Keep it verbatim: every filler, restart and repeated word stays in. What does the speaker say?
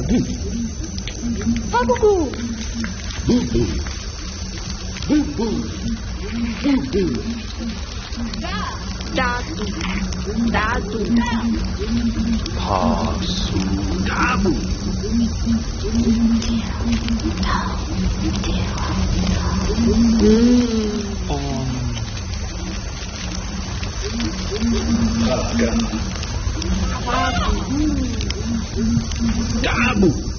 Dabu. Pabuku. Bubu. Bubu. Bubu. Dadu. Dadu. Pasu. Dabu. Hmm. Om. Gaga. Pabu. Dabu.